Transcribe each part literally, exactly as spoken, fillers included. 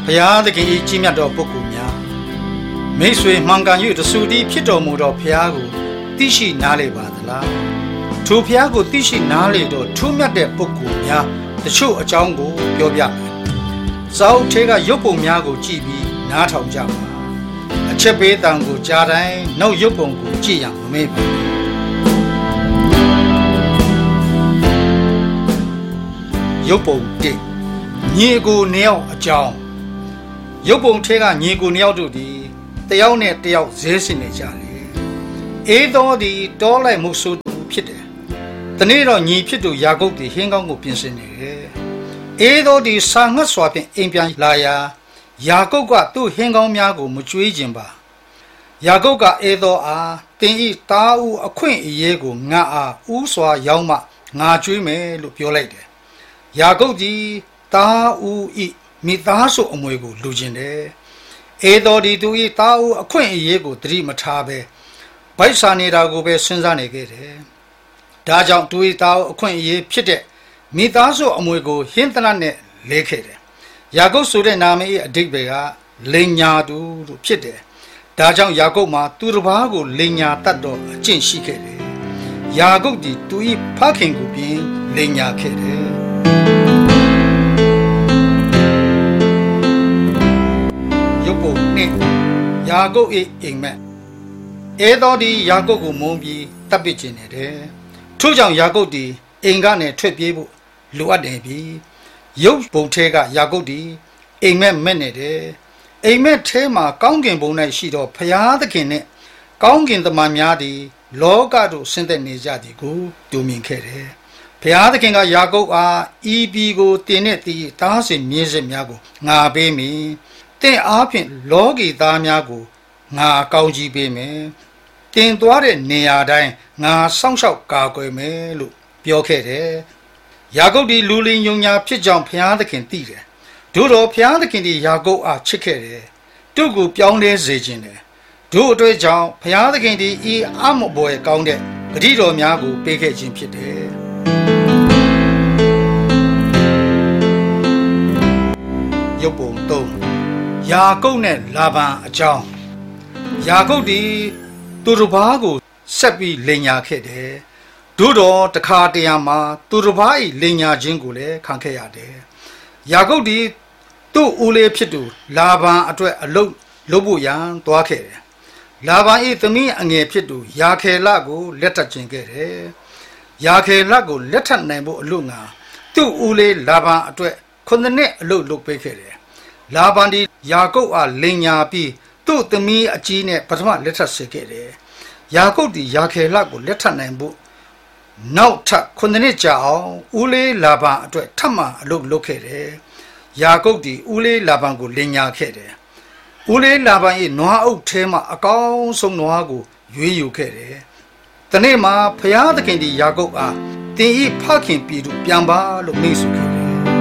ဘုရားသခင်၏ကြီးမြတ်တော်ပုဂ္ဂိုလ်များမိတ်ဆွေမှန်ကန်၍တဆူတည်းဖြစ်တော်မူသောဘုရားကိုသိရှိနားလည်ပါသလားထိုဘုရားကိုသိရှိနားလည်တော်ထူးမြတ်တဲ့ပုဂ္ဂိုလ်များတချို့အကြောင်းကိုပြောပြမယ်စာအုပ်ထဲကရုပ်ပုံများကိုကြည့်ပြီးနားထောင်ကြပါအချက်ပေးတံကိုကြားတိုင်းနောက်ရုပ်ပုံကိုကြည့်ရမမေ့ပါရုပ်ပုံတစ်ညီကိုနှစ်ယောက်အကြောင်းရုပ်ပုံထဲကညီကိုနှစ်ယောက်တို့ဒီတယောက်နဲ့တယောက်ဇဲစင်နေကြတယ်အေးတော်ဒီတောလိုက်မှုဆိုးဖြစ်တယ်တနေ့တော့ညီဖြစ်သူယာကုပ်ဒီဟင်းကောင်းကိုပြင်ဆင်နေတယ်အေးတော်ဒီစာငတ်စွာဖြင့်အိမ်ပြန်လာရာယာကုပ်ကသူ့ဟင်းကောင်းများကိုမကြွေးခြင်းပါယာကုပ်ကအေးတော်အားတင်ဤတားဦးအခွင့်အရေးကိုငါအားဥစွာရောက်မှငါကြွေးမယ်လို့ပြောလိုက်တယ်ယာကုပ်ဒီတားဦးဤမိသားစုအမွေကိုလူကျင်တယ်အေတော်ဒီသူဤတားဦးအခွင့်အရေးကိုသတိမထားပဲဗိုက်စာနေတာကိုပဲစဉ်းစားနေခဲ့တယ်ဒါကြောင့်သူဤတားဦးအခွင့်အရေးဖြစ်တဲ့မိသားစုအမွေကိုဟင်းသနတ်နဲ့လဲခဲ့တယ်ယာကုပ်ဆိုတဲ့နာမည်အဓိပ္ပာယ်ကလိန်ညာသူလို့ဖြစ်တယ်ဒါကြောင့်ယာကုပ်မှာသူတစ်ပါးကိုလိန်ညာတတ်တော့အကျင့်ရှိခဲ့တယ်ယာကုပ်ဒီသူဤဖခင်ကိုပြင်လိန်ညာခဲ့တယ်ယာကုပ်၏အိမ်မက်အဲတော်ဒီယာကုပ်ကိုမုန်းပြီးတပ်ပစ်ခြင်းနေတယ်ထို့ကြောင့်ယာကုပ်ဒီအိမ်ကနေထွက်ပြေးဖို့လိုအပ်တယ်ပြီရုပ်ပုံထဲကယာကုပ်ဒီအိမ်မက်မဲ့နေတယ်အိမ်မက်ထဲမှာကောင်းကင်ဘုံ၌ရှိသောဘုရားသခင်နှင့်ကောင်းကင်တမန်များသည်လောကသို့ဆင်းသက်နေကြသည်ကိုတူမြင်ခဲ့တယ်ဘုရားသခင်ကယာကုပ်အားဤပြည်ကိုတင်တဲ့တည်တားစင်မြင်းစစ်များကိုငါပေးမည်တင်အားဖြင့်လောကီသားများကိုငါကောင်းကြီးပေးမယ်တင်သွားတဲ့နေရာတိုင်းငါစောင့်ရှောက်ကာကွယ်မယ်လို့ပြောခဲ့တယ်ယာကုပ်ဒီလူလင်ယုံညာဖြစ်ကြောင်းဘုရားသခင်သိတယ်တို့တော့ဘုရားသခင်ဒီယာကုပ်အားချစ်ခဲ့တယ်သူ့ကိုပြောင်းလဲစေခြင်းတယ်တို့အတွေ့ကြောင့်ဘုရားသခင်ဒီဤအမဘွယ်ကောင်းတဲ့ဂတိတော်များကိုပေးခဲ့ခြင်းဖြစ်တယ်ရုပ်ပုံသုံးယာကုပ်နဲ့လာဗန်အကြောင်းယာကုပ်ဒီသူတစ်ပါးကိုဆက်ပြီးလိန်ညာခဲ့တယ်တို့တော့တခါတရံမှာသူတစ်ပါး၏လိန်ညာခြင်းကိုလည်းခံခဲ့ရတယ်ယာကုပ်ဒီသူ့ဦးလေးဖြစ်သူလာဗန်အတွက်အလုပ်လုပ်ဖို့ရန်သွားခဲ့တယ်လာဗန်၏သမီးအငယ်ဖြစ်သူယာခေလကိုလက်ထပ်ခြင်းခဲ့တယ်ယာခေလကိုလက်ထပ်နိုင်ဖို့အလို့ငါသူ့ဦးလေးလာဗန်အတွက်ခုနှစ်နှစ်အလုပ်လုပ်ပေးခဲ့တယ်လာဗန်ဒီယာကုပ်အားလိန်ညာပြီးသူ့သမီးအကြီးနဲ့ပထမလက်ထပ်စေခဲ့တယ်ယာကုပ်ဒီယာခေလကိုလက်ထပ်နိုင်ဖို့နောက်ထပ်ခုနှစ်နှစ်ကြာအောင်ဦးလေးလာဗန်အတွက်ထပ်မံအလုပ်လုပ်ခဲ့တယ်ယာကုပ်ဒီဦးလေးလာဗန်ကိုလိန်ညာခဲ့တယ်ဦးလေးလာဗန်၏နွားအုပ်ထဲမှာအကောင်းဆုံးနွားကိုရွေးယူခဲ့တယ်တနေ့မှာဖျားသခင်ဒီယာကုပ်အားတင်ဤဖခင်ပြည်သူပြန်ပါလို့မိန့်ဆိုခဲ့တယ်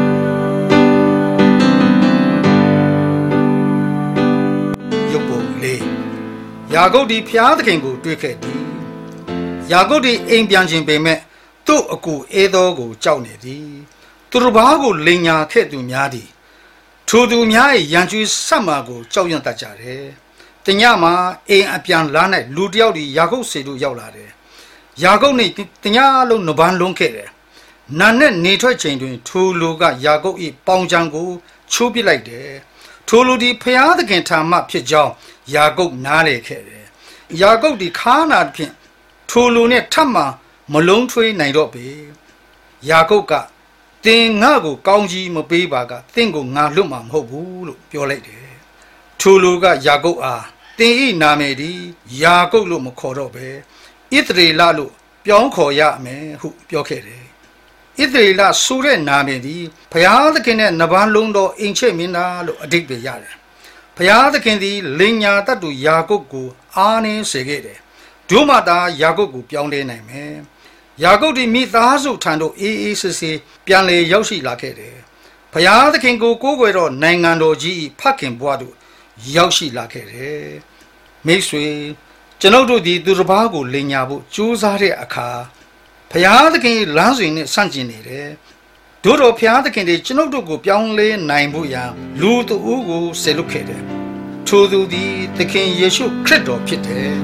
ယာကုပ်ဒီဖျားသခင်ကိုတွေ့ခဲ့သည်ယာကုပ်ဒီအိမ်ပြန်ခြင်းပေမဲ့သူ့အကူအေသောကိုကြောက်နေသည်သူတစ်ပါးကိုလိန်ညာခဲ့သူများသည်ထိုသူများ၏ရန်ကျွေးဆက်မှာကိုကြောက်ရွံ့တတ်ကြတယ်တညမှာအိမ်အပြန်လာ၌လူတယောက်ဒီယာကုပ်စီတို့ရောက်လာတယ်ယာကုပ်နှင့်တညလုံးနှပန်းလုံးခဲ့တယ်နာနဲ့နေထွက်ချိန်တွင်ထိုလူကယာကုပ်၏ပေါင်ချံကိုချိုးပစ်လိုက်တယ်ထိုလူဒီဖျားသခင်ထာမဖြစ်ကြောင်းယာကုပ်နားလေခဲ့တယ်ယာကုပ်ဒီခါနာဖြင့်ထိုလူနဲ့ထပ်မှမလုံးထွေးနိုင်တော့ပေယာကုပ်ကတင်ငါ့ကိုကောင်းကြီးမပေးပါကတင့်ကိုငါလွတ်မှာမဟုတ်ဘူးလို့ပြောလိုက်တယ်ထိုလူကယာကုပ်အားတင်ဤနာမည်ဒီယာကုပ်လို့မခေါ်တော့ပဲဣသရေလလို့ပြောင်းခေါ်ရမယ်ဟုပြောခဲ့တယ်ဣသရေလဆိုတဲ့နာမည်ဒီဘုရားသခင်နဲ့နဗန်းလုံးတော်အင်ချေမင်းသားလို့အဓိပ္ပာယ်ရတယ်ဘုရားသခင်သည်လိန်ညာတတ်သူယာကုပ်ကိုအားနည်းစေခဲ့တယ်ဒုမတာယာကုပ်ကိုပြောင်းလဲနိုင်မယ်ယာကုပ်ဒီမိသားစုထံသို့အေးအေးဆေးဆေးပြန်လေရောက်ရှိလာခဲ့တယ်ဘုရားသခင်ကိုကိုးကွယ်တော့နိုင်ငံတော်ကြီးဖခင်ဘွားတို့ရောက်ရှိလာခဲ့တယ်မိတ်ဆွေကျွန်ုပ်တို့ဒီသူတစ်ပါးကိုလိန်ညာဖို့ကြိုးစားတဲ့အခါဘုရားသခင်လမ်းစဉ်နဲ့ဆန့်ကျင်နေတယ်တို့တော်ဖျားသခင်တွေကျွန်ုပ်တို့ကိုပြောင်းလဲနိုင်ဖို့ရန်လူသူဦးကိုဆယ်လွတ်ခဲ့တယ်ထိုသူသည်သခင်ယေရှုခရစ်တော်ဖြစ်တယ်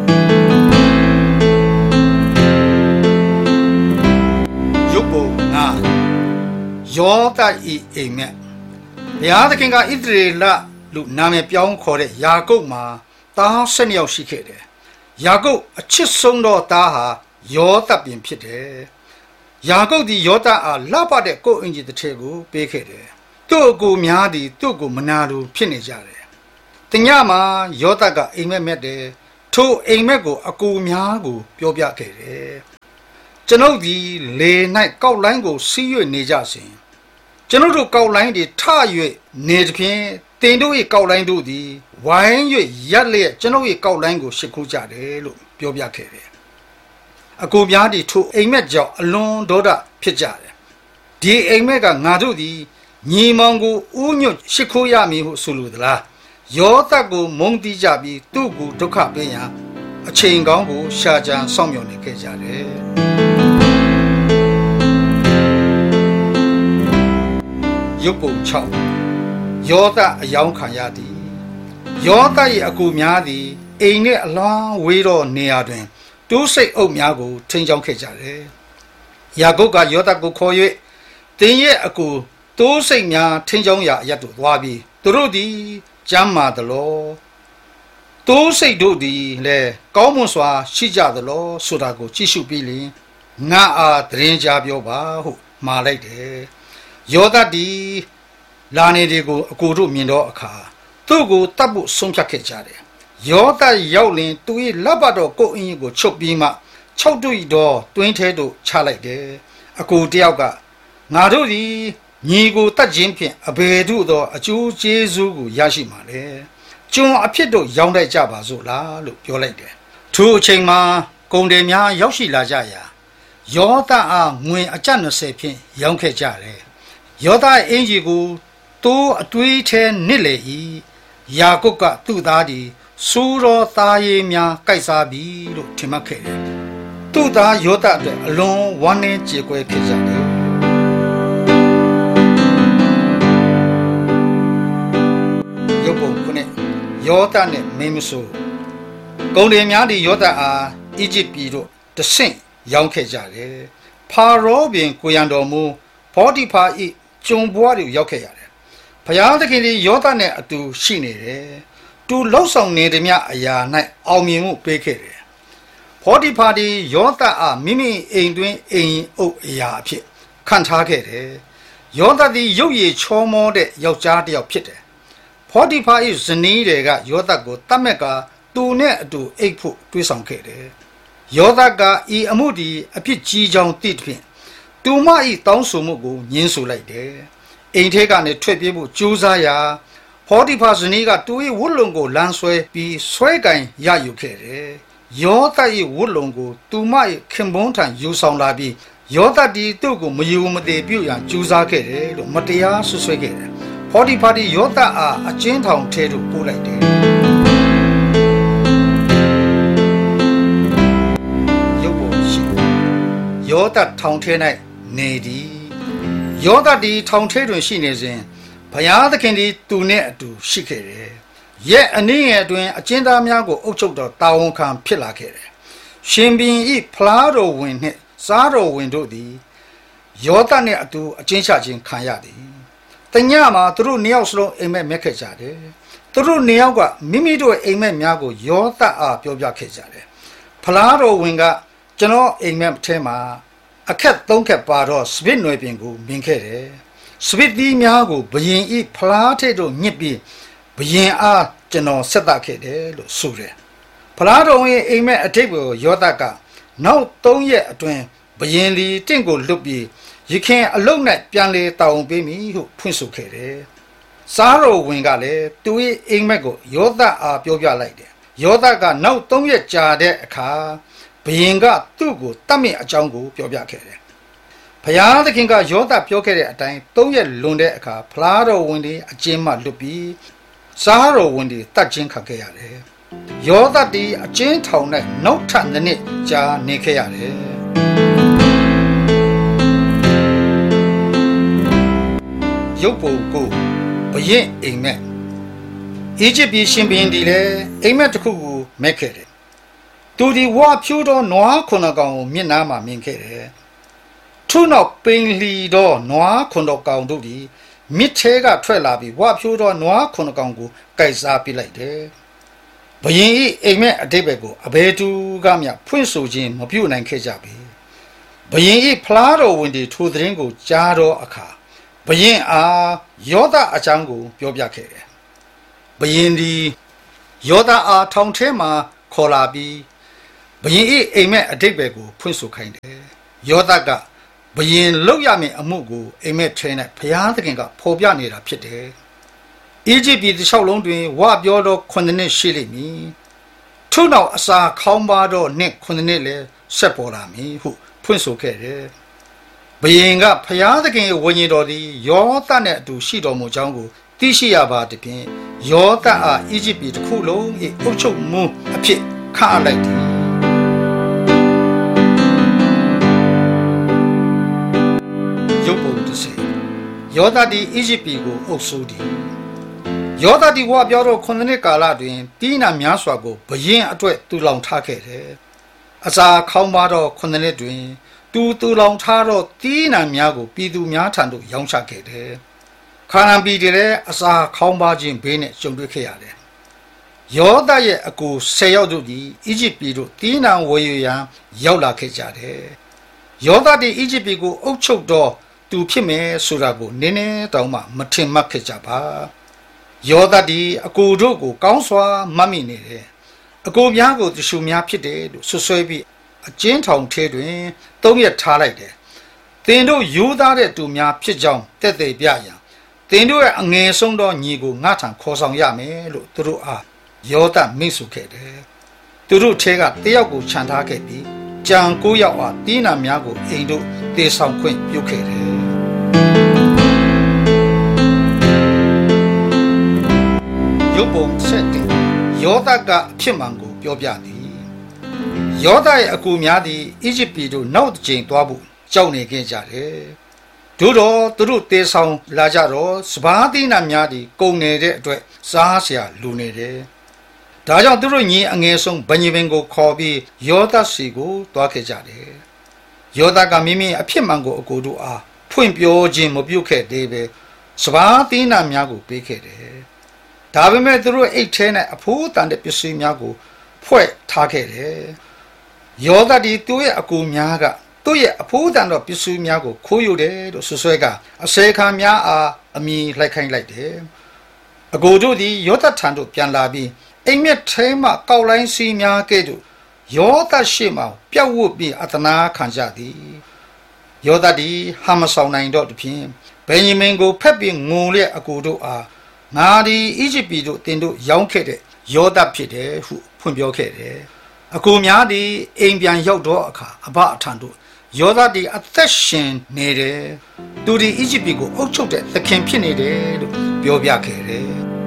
ယုတ်ပုံငါယောသဤအိမ်မက်ဘုရားသခင်ကဣသရေလလူနာမည်ပြောင်းခေါ်တဲ့ယာကုပ်မှာသားဆယ်နှစ်ယောက်ရှိခဲ့တယ်ယာကုပ်အချစ်ဆုံးသောသားဟာယောသပင်ဖြစ်တယ်ယာကုပ်သည်ယောသအားလှပတဲ့ကိုယ်အင်ကြီးတစ်ထည်ကိုပေးခဲ့တယ်သူ့အကူများသည်သူ့ကိုမနာလိုဖြစ်နေကြတယ်တညမှာယောသကအိမ်မက်မြတ်တယ်ထိုအိမ်မက်ကိုအကူများကိုပြောပြခဲ့တယ်ကျွန်ုပ်သည်လေ၌ကောက်လိုင်းကိုစီး၍နေကြစဉ်ကျွန်ုပ်တို့ကောက်လိုင်းတွေထ၍နေသဖြင့်တင်တို့၏ကောက်လိုင်းတို့သည်ဝိုင်း၍ရက်လျက်ကျွန်ုပ်၏ကောက်လိုင်းကိုရှစ်ခိုးကြတယ်လို့ပြောပြခဲ့တယ်အကူများသည်ထိုအိမ်မက်ကြောင့်အလွန်ဒေါသဖြစ်ကြတယ်ဒီအိမ်မက်ကငါတို့သည်ညီမောင်ကိုဥညွတ်ရှစ်ခိုးရမည်ဟုဆိုလိုသလားယောသကိုမုန်းတီးကြပြီးသူ့ကိုဒုက္ခပေးရန်အချိန်ကောင်းကိုရှာကြံစောင့်မျှော်နေခဲ့ကြတယ်ရုပ်ပုံ၆ယောသအယောင်ခံရသည်ယောသ၏အကူများသည်အိမ်နှင့်အလွန်ဝေးသောနေရာတွင်တိုးစိတ်အုပ်များကိုထိန်းချောင်းခဲ့ကြတယ်ယာကုပ်ကယောသကိုခေါ်၍တင်းရဲ့အကူတိုးစိတ်များထိန်းချောင်းရာအရတ်သို့သွားပြီးသူတို့သည်ကျမ်းမာသလောတိုးစိတ်တို့သည်လည်းကောင်းမွန်စွာရှိကြသလောဆိုတာကိုကြည့်ရှုပြီးလျှင်ငါအားသတင်းကြားပြောပါဟုမှာလိုက်တယ်ယောသသည်လာနေဒီကိုအကိုတို့မြင်တော့အခါသူ့ကိုတတ်ဖို့ဆုံးဖြတ်ခဲ့ကြတယ်ယောသရောက်လင်သူ၏လက်ပတ်တော်ကိုယ်အင်းကိုချုပ်ပြီးမှ၆တွေ့တော်တွင်းထဲသို့ချလိုက်တယ်အကိုတယောက်ကငါတို့သည်ညီကိုတတ်ခြင်းဖြင့်အဘယ်သို့သောအကျိုးကျေးဇူးကိုရရှိမှာလဲကျွန်အဖြစ်တို့ရောင်းတိုက်ကြပါစို့လားလို့ပြောလိုက်တယ်ထိုအချိန်မှာကုန်တယ်များရောက်ရှိလာကြရာယောသအားငွေအကျပ်၂၀ဖြင့်ရောင်းခဲ့ကြတယ်ယောသအင်ကြီးကိုတိုးအတွေးထဲနစ်လေ၏ယာကုပ်ကသူ့သားသည်စူးတော်သားရည်များကိုက်စားပြီလို့ထင်မှတ်ခဲ့တယ်သူ့သားယောသအတွက်အလွန်ဝမ်းနည်းကြေကွဲဖြစ်ကြတယ်ရုပ်ပုံခုနှစ်ယောသနဲ့မင်းမဆိုးကုန်တယ်များသည်ယောသအားအီဂျစ်ပြည်တို့တဆင့်ရောင်းခဲ့ကြတယ်ဖာရောပင်ကိုရန်တော်မူဖောတိဖာ၏ကျုံဘွားတွေရောက်ခဲ့ရတယ်ဘုရားသခင်သည်ယောသနဲ့အတူရှိနေတယ်သူလှုပ်ဆောင်နေသည်များအရာ၌အောင်မြင်မှုပေးခဲ့တယ်ဖောတိဖာသည်ယောသအားမိမိအိမ်တွင်အိမ်အုပ်အရာအဖြစ်ခံထားခဲ့တယ်ယောသသည်ရုပ်ရည်ချောမောတဲ့ယောက်ျားတစ်ယောက်ဖြစ်တယ်ဖောတိဖာ၏ဇနီးတွေကယောသကိုတတ်မဲ့ကသူနဲ့အတူအိပ်ဖို့တွေးဆောင်ခဲ့တယ်ယောသကဤအမှုသည်အဖြစ်ကြီးကြောင်းသိသဖြင့်သူမ၏တောင်းဆိုမှုကိုညှင်းဆိုလိုက်တယ်အိမ်ထဲကနေထွက်ပြေးဖို့ကြိုးစားရာဖောတိဖာဇနီးကသူ၏ဝတ်လုံကိုလမ်းဆွဲပြီးဆွဲကင်ရယူခဲ့တယ်ယောသ၏ဝတ်လုံကိုသူမ၏ခင်ပွန်းထံယူဆောင်လာပြီးယောသတီသူ့ကိုမယူမသေးပြုတ်ရန်ကြိုးစားခဲ့တယ်လို့မတရားဆွဆွဲခဲ့တယ်ဖောတိဖာတီယောသအားအကျဉ်းထောင်ထဲသို့ပို့လိုက်တယ်ရုပ်ပုံရှိယောသထောင်ထဲ၌နေသည်ယောသတီထောင်ထဲတွင်ရှိနေစဉ်ဘုရားသခင်သည်သူနှင့်အတူရှိခဲ့တယ်ရဲ့အနည်းငယ်အတွင်းအကျဉ်းသားများကိုအုပ်ချုပ်တော်တာဝန်ခံဖြစ်လာခဲ့တယ်ရှင်ဘင်ဤဖလားတော်ဝင်နှင့်စားတော်ဝင်တို့သည်ယောသနှင့်အတူအကျဉ်းချခြင်းခံရသည်တညမှာသူတို့နှစ်ယောက်စလုံးအိမ်မက်မက်ခဲ့ကြတယ်သူတို့နှစ်ယောက်ကမိမိတို့အိမ်မက်များကိုယောသအားပြောပြခဲ့ကြတယ်ဖလားတော်ဝင်ကကျွန်တော်အိမ်မက်ထဲမှာအခက်သုံးခက်ပါတော့စပစ်နွယ်ပင်ကိုမြင်ခဲ့တယ်စပစ်သီးများကိုဘယင်ဤဖလားထဲတို့ညှစ်ပြီးဘယင်အားကျွန်တော်ဆက်သခဲ့တယ်လို့ဆိုတယ်ဖလားတော်ဝင်အိမ်မက်အထိပ်ကိုယောသကနောက်သုံးရက်အတွင်းဘယင်လီတင့်ကိုလွတ်ပြီးရခင်အလုံးနဲ့ပြန်လေတောင်းပေးမိဟုဖွင့်ဆိုခဲ့တယ်စားတော်ဝင်ကလည်းသူ၏အိမ်မက်ကိုယောသအားပြောပြလိုက်တယ်ယောသကနောက်သုံးရက်ကြာတဲ့အခါဘယင်ကသူ့ကိုတတ်မြင့်အကြောင်းကိုပြောပြခဲ့တယ်ဘုရားသခင်ကယောသပြောခဲ့တဲ့အတိုင်းသုံးရက်လွန်တဲ့အခါဖလားတော်ဝင်တွေအကျဉ်းမှလွတ်ပြီးစားတော်ဝင်တွေတတ်ခြင်းခံခဲ့ရတယ်ယောသတီအကျဉ်းထောင်၌နောက်ထပ်နှစ်နှစ်ကြာနေခဲ့ရတယ်ရုပ်ပုံကိုဘရင်အိမ်မက်အီဂျစ်ပြည်ရှင်ဘုရင်ဒီလည်းအိမ်မက်တစ်ခုကိုမက်ခဲ့တယ်သူဒီဝါဖြိုးသောနွားခုနှစ်ကောင်ကိုမျက်နှာမှာမြင်ခဲ့တယ်ထို့နောက်ပိန်လီသောနွားခုနှစ်ကောင်တို့သည်မြစ်ထဲကထွက်လာပြီးဝါဖြိုးသောနွားခုနှစ်ကောင်ကိုကိုက်စားပစ်လိုက်တယ်ဘရင်ဤအိမ်မက်အတိတ်ဘက်ကိုအဘယ်သူကမျှဖွင့်ဆိုခြင်းမပြုနိုင်ခဲ့ကြပြီဘရင်ဤဖလားတော်ဝင်ဒီထိုသတင်းကိုကြားတော့အခါဘရင်အားယောသအကြောင်းကိုပြောပြခဲ့တယ်ဘရင်ဒီယောသအားထောင်ထဲမှာခေါ်လာပြီးဘရင်ဤအိမ်မက်အတိတ်ဘက်ကိုဖွင့်ဆိုခိုင်းတယ်ယောသကဘရင်လောက်ရမယ့်အမှုကိုအိမ်မက်ထဲ၌ဘုရားသခင်ကဖော်ပြနေတာဖြစ်တယ်အီဂျစ်ပြည်တစ်လျှောက်လုံးတွင်ဝပြောတော့ခုနှစ်ရှိလိမ့်မည်ထို့နောက်အစာခေါင်းပါတော့နှစ်ခုနှစ်လည်းဆက်ပေါ်လာမည်ဟုဖွင့်ဆိုခဲ့တယ်ဘရင်ကဘုရားသခင်ရဲ့ဝိညာဉ်တော်သည်ယောသနဲ့အတူရှိတော်မူကြောင်းကိုသိရှိရပါသည်ဖြင့်ယောသအားအီဂျစ်ပြည်တစ်ခုလုံး၏အုပ်ချုပ်မှုအဖြစ်ခန့်အပ်လိုက်သည်ရုပ်ပုံတစ်စေယောသသည်အီဂျစ်ပြည်ကိုအုပ်စိုးသည်ယောသသည်ဝါပြောတော့ခုနှစ်ကာလတွင်တီးနာများစွာကိုဘရင်အတွက်တူလောင်ထားခဲ့တယ်အစာခေါင်းပါတော့ခုနှစ်တွင်တူတူလောင်ထားတော့တီးနာများကိုပြည်သူများထံသို့ရောင်းချခဲ့တယ်ခါနန်ပြည်တွေလည်းအစာခေါင်းပါခြင်းဘေးနဲ့ကြုံတွေ့ခဲ့ရတယ်ယောသရဲ့အကူဆယ်ယောက်တို့သည်အီဂျစ်ပြည်သို့တီးနာဝယ်ယူရန်ရောက်လာခဲ့ကြတယ်ယောသသည်အီဂျစ်ပြည်ကိုအုပ်ချုပ်တော့သူဖြစ်မယ်ဆိုတာကိုနည်းနည်းတောင်မှမထင်မှတ်ခဲ့ကြပါယောသသည်အကူတို့ကိုကောင်းစွာမှတ်မိနေတယ်အကူများကိုတရှုများဖြစ်တယ်လို့ဆွဆွဲပြီးအကျဉ်းထောင်ထဲတွင်သုံးရက်ထားလိုက်တယ်သင်တို့ယူသားတဲ့သူများဖြစ်ကြောင်းတက်သေးပြရန်သင်တို့ရဲ့အငယ်ဆုံးသောညီကိုငါထံခေါ်ဆောင်ရမယ်လို့သူတို့အားယောသမိတ်ဆိုခဲ့တယ်သူတို့ထဲကတယောက်ကိုခြံထားခဲ့ပြီးကြံကိုးယောက်အားတင်းနာများကိုအိမ်တို့တေဆောင်ခွင့်ပြုခဲ့တယ်ရုပ်ပုံဆက်တဲ့ယောသကအဖြစ်မှန်ကိုပြောပြသည်ယောသရဲ့အကူများသည်အီဂျစ်ပြည်သို့နောက်တစ်ကြိမ်သွားဖို့ကြောက်နေခဲ့ကြတယ်တို့တော့သူတို့တေဆောင်လာကြတော့စပါးတိနာများသည်ကုန်နေတဲ့အတွက်စားเสียလူနေတယ်ဒါကြောင့်သူတို့ညီအငယ်ဆုံးဗညင်ပင်ကိုခေါ်ပြီးယောသစီကိုတွားခဲ့ကြတယ်ယောသကမိမိအဖြစ်မှန်ကိုအကိုတို့အားဖွင့်ပြောခြင်းမပြုခဲ့သေးပဲစပါးတိနာများကိုပေးခဲ့တယ်ဒါပေမဲ့သူတို့အိတ်ထဲနဲ့အဖိုးတန်တဲ့ပစ္စည်းများကိုဖွဲ့ထားခဲ့တယ်ယောသဒီသူ့ရဲ့အကူများကသူ့ရဲ့အဖိုးတန်သောပစ္စည်းများကိုခိုးယူတယ်လို့ဆွဆွဲကအစေခံများအားအမိလိုက်ခိုင်းလိုက်တယ်အကိုတို့သည်ယောသထံသို့ပြန်လာပြီးအိမ်မက်ထဲမှကောက်လိုင်းစီများကဲ့သို့ယောသရှိမှပြတ်ဝတ်ပြီးအသနာခံကြသည်ယောသသည်ဟာမဆောင်နိုင်တော့တဖြင့်ဗင်ဂျမင်ကိုဖက်ပြီးငုံလျက်အကိုတို့အားငါသည်အီဂျစ်ပြည်သို့တင်တို့ရောင်းခဲ့တဲ့ယောသဖြစ်တယ်ဟုဖွင့်ပြောခဲ့တယ်အကိုများသည်အိမ်ပြန်ရောက်တော့အခါအဘအထံသို့ယောသသည်အသက်ရှင်နေတယ်သူသည်အီဂျစ်ပြည်ကိုအုပ်ချုပ်တဲ့သခင်ဖြစ်နေတယ်လို့ပြောပြခဲ့တယ်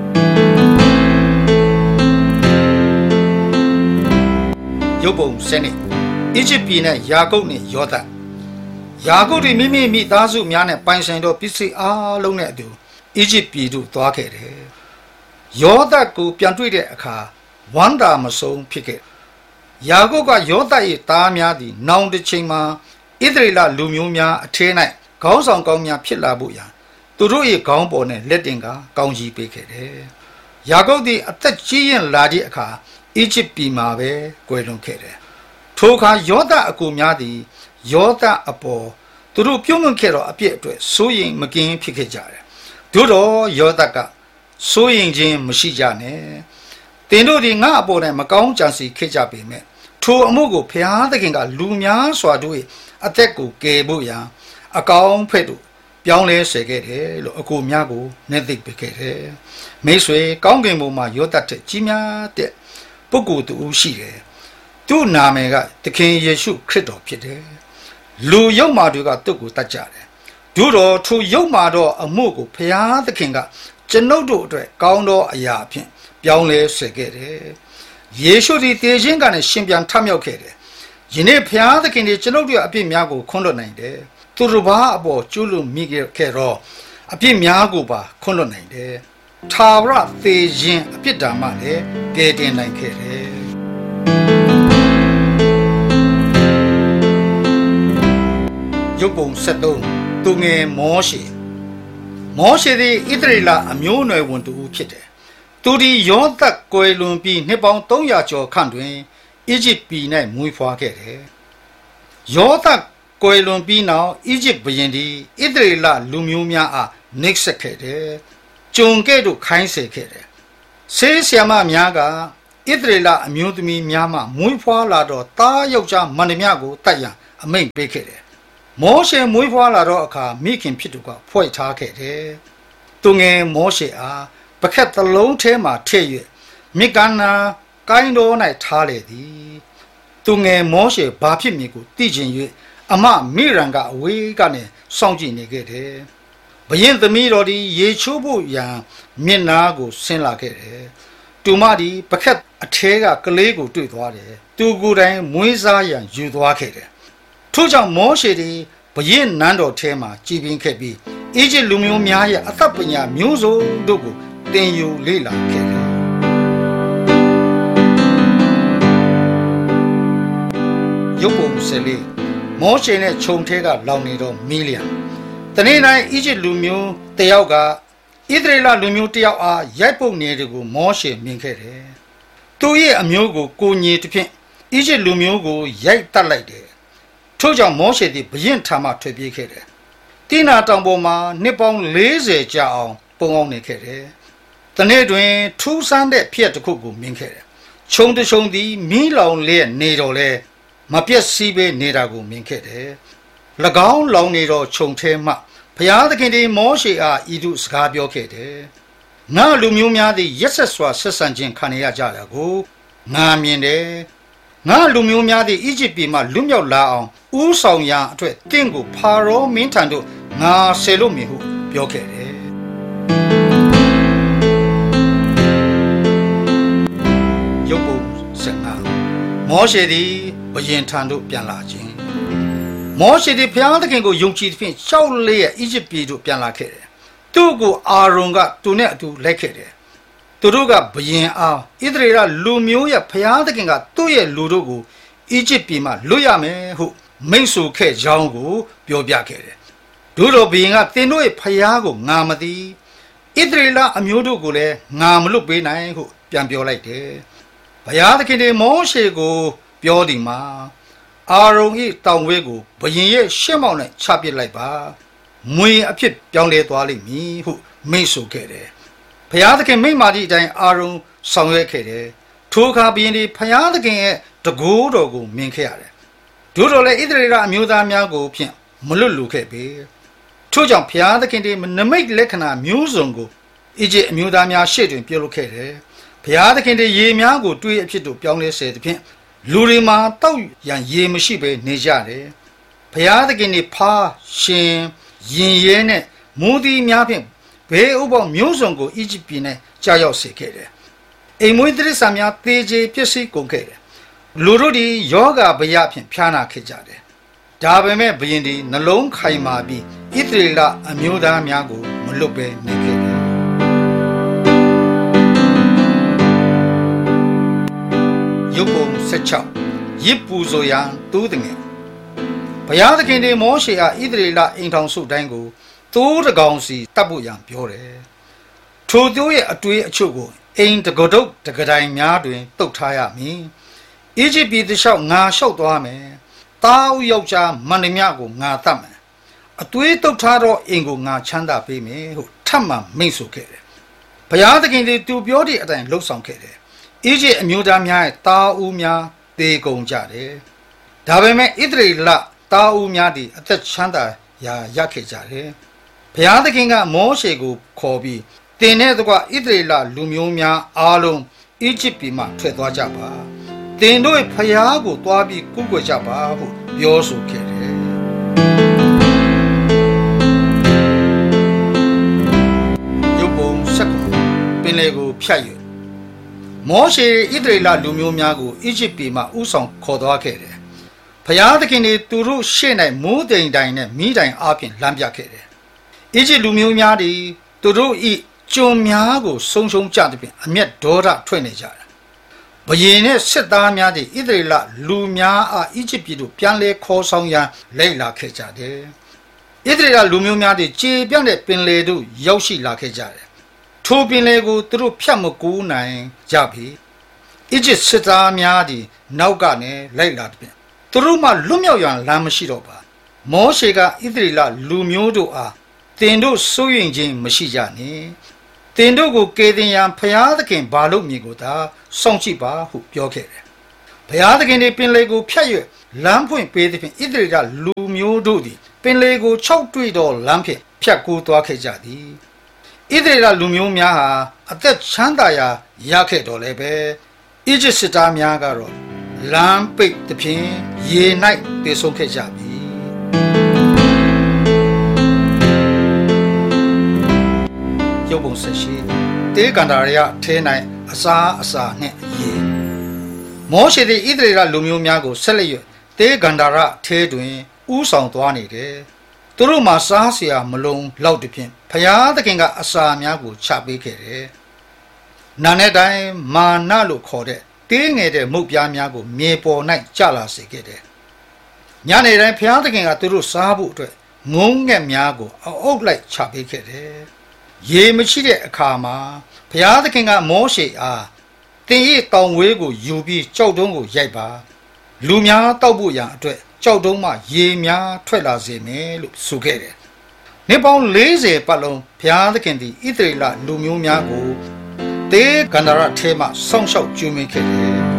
ရုပ်ပုံစနစ်အီဂျစ်ပြည်နဲ့ယာကုပ်နဲ့ယောသယာကုပ်သည်မိမိမိသားစုများနဲ့ပိုင်ဆိုင်သောပစ္စည်းအားလုံးနဲ့အတူအီဂျစ်ပြည်သို့သွားခဲ့တယ်ယောသကိုပြန်တွေ့တဲ့အခါဝမ်းသာမဆုံးဖြစ်ခဲ့ယာကုပ်ကယောသ၏သားများသည်နောင်တစ်ချိန်မှာဣသရေလလူမျိုးများအထဲ၌ခေါင်းဆောင်ကောင်းများဖြစ်လာဖို့ရန်သူတို့၏ခေါင်းပေါ်နဲ့လက်တင်ကကောင်းကြီးပေးခဲ့တယ်ယာကုပ်သည်အသက်ကြီးရင်လာသည့်အခါအီဂျစ်ပြည်မှာပဲကွယ်လွန်ခဲ့တယ်ထိုအခါယောသအကူများသည်ယောသအပေါ်သူတို့ပြုံးလွန်ခဲ့သောအပြစ်အတွက်စိုးရိမ်မကင်းဖြစ်ခဲ့ကြတယ်တို့တော့ယောသကစိုးရိမ်ခြင်းမရှိကြနဲ့တင်တို့ဒီငါအပေါ်၌မကောင်းကြံစီခဲ့ကြပေမဲ့ထိုအမှုကိုဘုရားသခင်ကလူများစွာတို့၏အသက်ကိုကယ်ဖို့ရန်အကောင်းဖက်တို့ပြောင်းလဲစေခဲ့တယ်လို့အကူများကိုနှိမ့်သိပေးခဲ့တယ်မိတ်ဆွေကောင်းကင်ဘုံမှာယောသတဲ့ကြီးများတဲ့ပုဂ္ဂိုလ်တူရှိတယ်သူ့နာမည်ကသခင်ယေရှုခရစ်တော်ဖြစ်တယ်လူယုံမာတွေကသူ့ကိုတတ်ကြတယ်တို့တော့ထိုယုံမာတော့အမှုကိုဘုရားသခင်ကကျွန်ုပ်တို့အတွက်ကောင်းသောအရာအဖြစ်ပြောင်းလဲစေခဲ့တယ်ယေရှုသည်တည်ခြင်းကနဲ့ရှင်ပြန်ထမြောက်ခဲ့တယ်ယနေ့ဘုရားသခင်ဒီကျွန်ုပ်တို့အပြစ်များကိုခွင့်လွှတ်နိုင်တယ်သူတို့ဘာအပေါ်ကျူးလွန်မိခဲ့တော့အပြစ်များကိုပါခွင့်လွှတ်နိုင်တယ်ထာဝရသေခြင်းအပြစ်ဒဏ်မှလည်းကယ်တင်နိုင်ခဲ့တယ်ရုပ်ပုံဆက်သုံးသူငယ်မောရှေမောရှေသည်ဣသရေလအမျိုးအနွယ်ဝန်တူဖြစ်တယ်သူဒီယောသတ်ကွယ်လွန်ပြီးနှစ်ပေါင်းသုံးရာကျော်ခန့်တွင်အီဂျစ်ပြည်၌မွေးဖွားခဲ့တယ်ယောသတ်ကွယ်လွန်ပြီးနောက်အီဂျစ်ဘုရင်သည်ဣသရေလလူမျိုးများအားနှိပ်စက်ခဲ့တယ်ကျုံကဲ့သို့ခိုင်းစေခဲ့တယ်ဆေးဆရာမများကဣသရေလအမျိုးသမီးများမှမွေးဖွားလာတော့သားယောက်ျားမန္တမကိုတတ်ရန်အမိန့်ပေးခဲ့တယ်မောရှေမွေးဖွားလာတော့အခါမိခင်ဖြစ်သူကဖွဲ့ထားခဲ့တယ်သူငယ်မောရှေအားပခက်သလုံးထဲမှထည့်၍မိကန္နာကိုင်းတော်၌ထားလေသည်သူငယ်မောရှေဘာဖြစ်မည်ကိုသိချင်၍အမမိရန်ကအဝေးကနေစောင့်ကြည့်နေခဲ့တယ်ဘုရင်သမီးတော်သည်ရေချိုးဖို့ရန်မျက်နာကိုဆင်းလာခဲ့တယ်သူမသည်ပခက်အထဲကကလေးကိုတွေ့သွားတယ်သူကိုယ်တိုင်မွေးစားရန်ယူသွားခဲ့တယ်ထို့ကြောင့်မောရှေသည်ဘုရင်နန်းတော်ထဲမှကြည်ပင်ခဲ့ပြီးအီဂျစ်လူမျိုးများရဲ့အသက်ပညာမျိုးစုံတို့ကိုသင်ယူလေ့လာခဲ့တယ်ရုပ်ပုံဆယ်လေးမောရှေနဲ့ခြုံထဲကလောင်နေတော့မီလီယံတနေ့တိုင်းအီဂျစ်လူမျိုးတယောက်ကဣသရေလလူမျိုးတယောက်အားရိုက်ပုတ်နေတဲ့ကိုမောရှေမြင်ခဲ့တယ်သူရဲ့အမျိုးကိုကိုညေတစ်ဖြင့်အီဂျစ်လူမျိုးကိုရိုက်တတ်လိုက်တယ်ထို့ကြောင့်မောရှေသည်ဘုရင်ထံမှထွက်ပြေးခဲ့တယ်တိနာတောင်ပေါ်မှာနှစ်ပေါင်းလေးဆယ်ကြာအောင်ပုံအောင်နေခဲ့တယ်တနေ့တွင်ထူးဆန်းတဲ့ဖြစ်တစ်ခုကိုမြင်ခဲ့တယ်ခြုံတခြုံသည်မီးလောင်လျက်နေတော့လဲမပြည့်စည်ပဲနေတာကိုမြင်ခဲ့တယ်၎င်းလောင်နေတော့ခြုံထဲမှဘုရားသခင်သည်မောရှေအားဤသို့စကားပြောခဲ့တယ်ငါလူမျိုးများသည်ရက်ဆက်စွာဆက်ဆံခြင်းခံရကြတာကိုငါမြင်တယ်ငါလူမျိုးများသည်အီဂျစ်ပြည်မှလွတ်မြောက်လာအောင်ဥဆောင်ရာအတွက်တင့်ကိုဖာရောမင်းထံသို့ငါဆယ်လို့မည်ဟုပြောခဲ့တယ်ရုပ်ပုံစံနာမောရှေသည်ဘုရင်ထံသို့ပြန်လာခြင်းမောရှေသည်ဘုရားသခင်ကိုယုံကြည်သဖြင့်ရှောက်လျက်အီဂျစ်ပြည်သို့ပြန်လာခဲ့တယ်သူ့ကိုအာရုန်ကသူနဲ့အတူလိုက်ခဲ့တယ်သူတို့ကဘုရင်အားဣသရေလလူမျိုးရဲ့ဘုရားသခင်ကသူ့ရဲ့လူတို့ကိုအီဂျစ်ပြည်မှလွတ်ရမယ်ဟုမိန့်ဆိုခဲ့ကြောင်းကိုပြောပြခဲ့တယ်တို့တော်ဘုရင်ကသင်တို့ရဲ့ဘုရားကိုငါမသိဣသရေလအမျိုးတို့ကိုလည်းငါမလွတ်ပေးနိုင်ဟုပြန်ပြောလိုက်တယ်ဘုရားသခင်တွေမောရှေကိုပြောဒီမှာအာရုန်၏တောင်ဝဲကိုဘုရင်ရဲ့ရှေ့မောက်နဲ့ချပစ်လိုက်ပါမွေအဖြစ်ပြောင်းလဲသွားလိမ့်မည်ဟုမိန့်ဆိုခဲ့တယ်ဘုရားသခင်မိန့်မာသည့်အတိုင်းအာရုန်ဆောင်ရွက်ခဲ့တယ်ထိုအခါဘုရင်ဒီဘုရားသခင်ရဲ့တကိုးတော်ကိုမြင်ခဲ့ရတယ်တို့တော်လည်းဣသရေလအမျိုးသားများကိုဖြင့်မလွတ်လူခဲ့ပေထို့ကြောင့်ဘုရားသခင်ဒီနမိတ်လက္ခဏာမျိုးစုံကိုအီဂျစ်အမျိုးသားများရှေ့တွင်ပြုလုပ်ခဲ့တယ်ဘုရားသခင်ဒီရေများကိုတွေးအဖြစ်တို့ပြောင်းလဲစေသဖြင့်လူတွေမှာတောက်ရန်ရေမရှိပဲနေကြတယ်ဘုရားသခင်ဒီဖားရှင်ရင်ရဲနဲ့မိုးသီးများဖြင့်ဘေးဥပ္ပောက်မျိုးစုံကိုအီဂျစ်ပြည်၌ကြာရောက်စေခဲ့တယ်အိမ်မွေးတိရစ္ဆာန်များသေကျေပျက်စီးကုန်ခဲ့တယ်လူတို့ဒီယောဂဗျာဖြင့်ဖျားနာခဲ့ကြတယ်ဒါပေမဲ့ဘုရင်ဒီနှလုံးခိုင်မာပြီးဣသရေလအမျိုးသားများကိုမလွတ်ပဲနေခဲ့တယ်ရုပ်ပုံဆက်ချောင်းရစ်ပူဆိုရန်တူးတငယ်ဘုရားသခင်ဒီမောရှေအားဣသရေလအိမ်ထောင်စုတိုင်းကိုသိုးတကောင်စီတတ်ဖို့ရန်ပြောတယ်ထိုသိုးရဲ့အတွေ့အချို့ကိုအိမ်တကဒုတ်တကတိုင်များတွင်တုတ်ထားရမည်အီဂျစ်ပြည်တစ်လျှောက်ငါလျှောက်သွားမယ်တားဦးယောက်ျားမန္တမြကိုငါတတ်မယ်အသွေးတုတ်ထားတော့အိမ်ကိုငါချမ်းသာပေးမယ်ဟုထပ်မံမိန့်ဆိုခဲ့တယ်ဘုရားသခင်ဒီသူပြောတဲ့အတိုင်းလှုပ်ဆောင်ခဲ့တယ်အီဂျစ်အမျိုးသားများရဲ့တားဦးများသေကုန်ကြတယ်ဒါပေမဲ့ဣသရေလတားဦးများသည်အသက်ချမ်းသာရာရခဲ့ကြတယ်ဘုရားသခင်ကမောရှေကိုခေါ်ပြီးတင်တဲ့တကွဣသရေလလူမျိုးများအားလုံးအီဂျစ်ပြည်မှထွက်သွားကြပါတင်တို့ဖျားကိုသွားပြီးကုကွယ်ကြပါဟုပြောဆိုခဲ့တယ်ရုပ်ပုံဆက်ကုန်ပင်လေကိုဖြတ်၍မောရှေဣသရေလလူမျိုးများကိုအီဂျစ်ပြည်မှဥဆောင်ခေါ်သွားခဲ့တယ်ဘုရားသခင်သည်သူတို့ရှေ့၌မိုးတိမ်တိုင်နဲ့မိတိုင်အားဖြင့်လမ်းပြခဲ့တယ်အီဂျစ်လူမျိုးများသည်သူတို့ဤကျွန်များကိုဆုံးရှုံးကြသဖြင့်အမျက်ဒေါသထွက်နေကြတယ်ဘုရင်နှင့်စစ်သားများသည်ဣသရေလလူများအားအီဂျစ်ပြည်သို့ပြန်လဲခေါ်ဆောင်ရန်လိုက်လာခဲ့ကြတယ်ဣသရေလလူမျိုးများသည်ခြေပြန့်တဲ့ပင်လယ်သို့ရောက်ရှိလာခဲ့ကြတယ်ထိုပင်လယ်ကိုသူတို့ဖြတ်မကူးနိုင်ကြပြီအီဂျစ်စစ်သားများသည်နောက်ကနေလိုက်လာသည်သူတို့မှလွတ်မြောက်ရန်လမ်းမရှိတော့ပါမောရှေကဣသရေလလူမျိုးတို့အားတင်တို့စိုးရင်ခြင်းမရှိကြနှင့်တင်တို့ကိုကေတင်ရန်ဖျားသခင်ဘာလို့မြေကိုသာစောင့်ကြည့်ပါဟုပြောခဲ့တယ်ဖျားသခင်ဒီပင်လေကိုဖြတ်၍လမ်းဖွင့်ပေးသည်ဖြင့်ဣသရေလလူမျိုးတို့သည်ပင်လေကို၆တွေ့သောလမ်းဖြင့်ဖြတ်ကူးသွားခဲ့ကြသည်ဣသရေလလူမျိုးများဟာအသက်ချမ်းသာရာရခဲ့တော်လဲပဲအီဂျစ်စစ်သားများကတော့လမ်းပိတ်သည်ဖြင့်ရေ၌တည်ဆုံးခဲ့ကြပြီရုပ်ပုံဆက်ရှိတေကန္တာရထဲ၌အစာအစာနှင့်ရေမောရှေသည်ဣသရေလလူမျိုးများကိုဆက်လက်၍တေကန္တာရထဲတွင်ဥဆောင်သွားနေတယ်သူတို့မှာစားเสียမလုံးလောက်တဖြင့်ဖျားသခင်ကအစာများကိုချပေးခဲ့တယ်နာနဲ့တိုင်းမာနလို့ခေါ်တဲ့တေးငယ်တဲ့မုတ်ပြားများကိုမြေပေါ်၌ကျလာစေခဲ့တယ်ညနေတိုင်းဖျားသခင်ကသူတို့စားဖို့အတွက်ငုံငက်များကိုအုပ်လိုက်ချပေးခဲ့တယ်ရေမရှိတဲ့အခါမှာဘုရားသခင်ကမောရှေအားတင်၏တောင်ဝေးကိုယူပြီးကြောက်တုံးကိုရိုက်ပါလူများတောက်ဖို့ရန်အတွက်ကြောက်တုံးမှရေများထွက်လာစေမယ်လို့ဆိုခဲ့တယ်။နှစ်ပေါင်း၄၀ပတ်လုံးဘုရားသခင်သည်ဣသရေလလူမျိုးများကိုတေကန္ဒရထဲမှစောင့်ရှောက်ကျွေးမွေးခဲ့တယ်။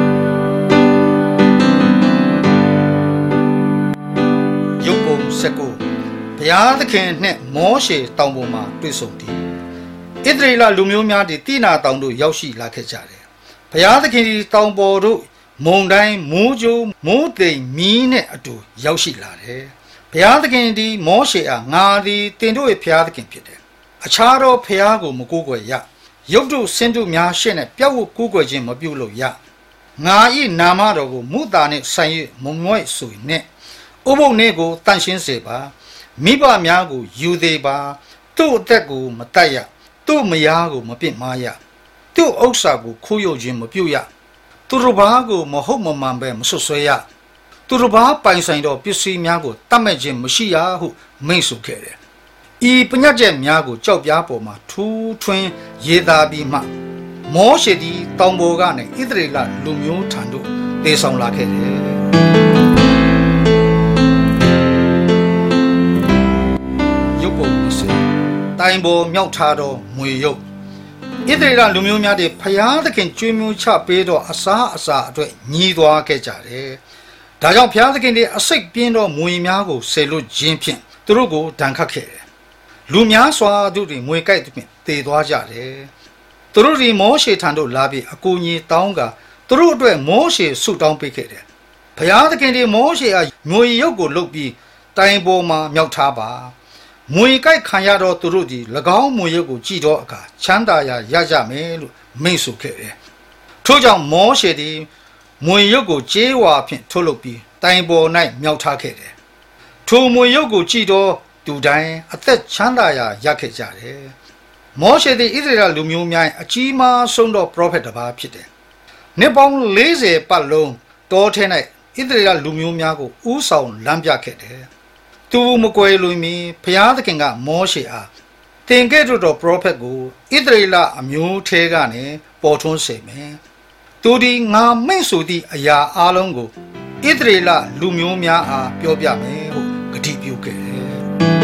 ရုပ်ပုံစကူဘုရားသခင်နှင့်မောရှေတောင်ပေါ်မှာတွေ့ဆုံသည်ဣသရေလလူမျိုးများသည်တိနာတောင်တို့ရောက်ရှိလာခဲ့ကြတယ်ဘုရားသခင်သည်တောင်ပေါ်တို့မုန်တိုင်းမိုးကြိုးမိုးသိမ်မီးနဲ့အတူရောက်ရှိလာတယ်ဘုရားသခင်သည်မောရှေအားငါသည်တင်တို့၏ဘုရားသခင်ဖြစ်တယ်အခြားသောဘုရားကိုမကိုးကွယ်ရရုပ်တုဆင်းတုများရှေ့နဲ့ပြတ်ဝတ်ကိုးကွယ်ခြင်းမပြုလုပ်ရငါ၏နာမတော်ကိုမုသာနှင့်ဆိုင်၍မမွဲ့ဆိုနှင့်ဥပုပ်နေ့ကိုတန်ရှင်းစေပါမိဘများကိုယူသေးပါသူ့အသက်ကိုမတတ်ရသူ့မယားကိုမပစ်မားရသူ့ဥစ္စာကိုခိုးယူခြင်းမပြုရသူတို့ဘာကိုမဟုတ်မမှန်ပဲမဆွဆွဲရသူတို့ဘာပိုင်ဆိုင်သောပစ္စည်းများကိုတတ်မဲ့ခြင်းမရှိရဟုမိန့်ဆိုခဲ့တယ်ဤပညတ်ချက်များကိုကြောက်ပြားပေါ်မှာထူးထွင်းရေးသားပြီးမှမောရှေသည်တောင်ပေါ်ကနေဣသရေလလူမျိုးထံသို့တည်ဆောင်လာခဲ့တယ်တိုင်ပေါ်မြောက်ထားသောမွေရုပ်ဣသရေလလူမျိုးများသည်ဖျားသခင်ကျွေးမွေးချပေးသောအစာအစာအတွက်ညီးသွားခဲ့ကြတယ်။ဒါကြောင့်ဖျားသခင်သည်အစိတ်ပြင်းသောမွေများကိုဆယ်လွတ်ခြင်းဖြင့်သူတို့ကိုဒဏ်ခတ်ခဲ့တယ်။လူများစွာတို့သည်မွေကိုက်သဖြင့်သေသွားကြတယ်။သူတို့သည်မောရှေထံသို့လာပြီးအကူအညီတောင်းကာသူတို့အတွက်မောရှေဆုတောင်းပေးခဲ့တယ်။ဖျားသခင်သည်မောရှေအားမွေရုပ်ကိုလုပ်ပြီးတိုင်ပေါ်မှာမြောက်ထားပါမွေကိုက်ခံရတော့သူတို့ဒီ၎င်းမွေရုပ်ကိုကြည့်တော့အခါချမ်းသာရာရကြမယ်လို့မိန့်ဆိုခဲ့တယ်။ထို့ကြောင့်မောရှေသည်မွေရုပ်ကိုကြေးဝါဖြင့်ထုတ်လုပ်ပြီးတိုင်ပေါ်၌မြောက်ထားခဲ့တယ်။ထိုမွေရုပ်ကိုကြည့်တော့သူတိုင်းအသက်ချမ်းသာရာရခဲ့ကြတယ်။မောရှေသည်ဣသရေလလူမျိုးများအကြီးမားဆုံးသောပရောဖက်တစ်ပါးဖြစ်တယ်။နှစ်ပေါင်း၄၀ပတ်လုံးတောထဲ၌ဣသရေလလူမျိုးများကိုဥဆောင်လမ်းပြခဲ့တယ်။သူမကွယ်လွန်မီဘုရားသခင်ကမောရှေအားတင်ခဲ့တော်ပရောဖက်ကိုဣသရေလအမျိုးထဲကနေပေါ်ထွန်းစေမယ်။သူဒီငါမိန့်ဆိုသည့်အရာအလုံးကိုဣသရေလလူမျိုးများအားပြောပြမယ်ဟုဂတိပြုခဲ့တယ်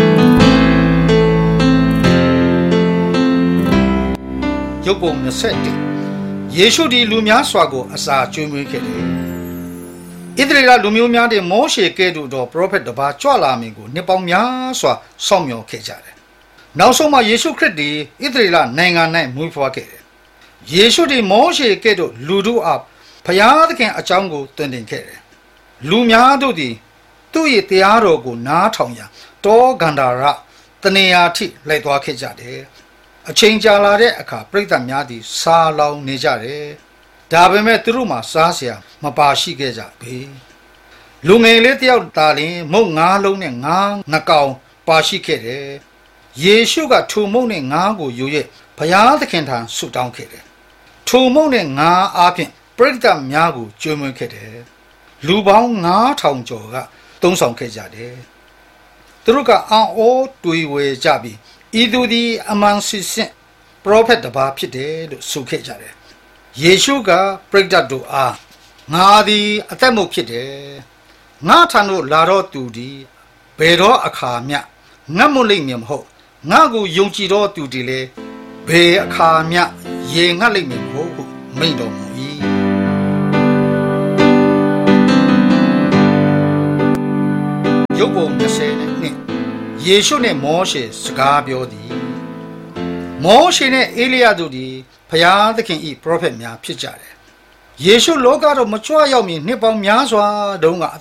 ။ရုပ်ပုံ၂၁ယေရှုဒီလူများစွာကိုအစာကျွေးမွေးခဲ့တယ်။ဣသရေလလူမျိုးများတဲ့မောရှေကဲ့သို့သောပရောဖက်တစ်ပါးကြွလာမည်ကိုနှစ်ပေါင်းများစွာစောင့်မျှော်ခဲ့ကြတယ်။နောက်ဆုံးမှာယေရှုခရစ်သည်ဣသရေလနိုင်ငံ၌မွေးဖွားခဲ့တယ်။ယေရှုသည်မောရှေကဲ့သို့လူတို့အားဘုရားသခင်အကြောင်းကိုသွန်သင်ခဲ့တယ်။လူများတို့သည်သူ့၏တရားတော်ကိုနားထောင်ရန်တောဂန္ဓာရတနေရာထိလိုက်သွားခဲ့ကြတယ်။အချိန်ကြာလာတဲ့အခါပရိသတ်များသည်စားလောင်နေကြတယ်။ဒါပေမဲ့သူတို့မှာစားစရာမပါရှိခဲ့ကြပေလူငယ်လေးတယောက်သားလင်မုတ်ငါးလုံးနဲ့ငါးငကောင်ပါရှိခဲ့တယ်ယေရှုကထိုမုန့်နဲ့ငါးကိုယူ၍ဘုရားသခင်ထံဆုတောင်းခဲ့တယ်ထိုမုန့်နဲ့ငါးအားဖြင့်ပရိသတ်များကိုကျွေးမွေးခဲ့တယ်လူပေါင်းငါးထောင်ကျော်ကသုံးဆောင်ခဲ့ကြတယ်သူတို့ကအံ့ဩတွေးဝေကြပြီးဤသူသည်အမှန်စစ်စစ်ပရောဖက်တစ်ပါးဖြစ်တယ်လို့ဆိုခဲ့ကြတယ်ယေရှုကပရိသတ်တို့အားငါသည်အသက်မုတ်ဖြစ်တယ်ငါထံသို့လာတော့သူသည်ဘယ်တော့အခါမျှငတ်မလိမ့်မည်မဟုတ်ငါကိုယုံကြည်တော့သူသည်လည်းဘယ်အခါမျှရေငတ်လိမ့်မည်မဟုတ်ဟုမိန့်တော်မူ၏ယုတ်ပုံยี่สิบနဲ့ယေရှုနဲ့မောရှေစကားပြောသည်မောရှေနဲ့အေလိယတို့သည်ဘုရားသခင်၏ပရောဖက်များဖြစ်ကြတယ်ယေရှုလောကတော်မကြွရောက်မီနှစ်ပေါင်းများစွာတုန်းက